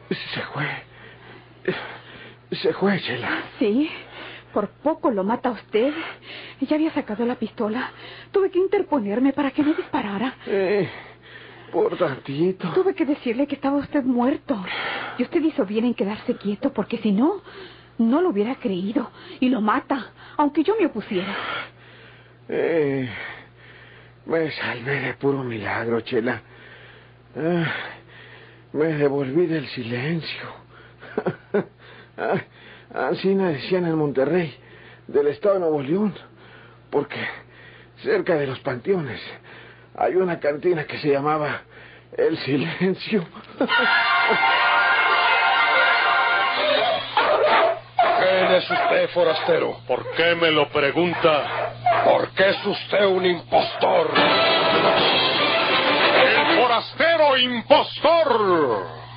Se fue. Se fue, Chela. Sí, por poco lo mata a usted. Ya había sacado la pistola. Tuve que interponerme para que no disparara. Por tantito. Tuve que decirle que estaba usted muerto. Y usted hizo bien en quedarse quieto, porque si no, no lo hubiera creído. Y lo mata, aunque yo me opusiera. Me salvé de puro milagro, Chela. Me devolví del silencio. Así me decían en Monterrey, del estado de Nuevo León, porque cerca de los panteones hay una cantina que se llamaba El Silencio. ¿Quién es usted, forastero? ¿Por qué me lo pregunta? Porque es usted un impostor. ¡El forastero impostor!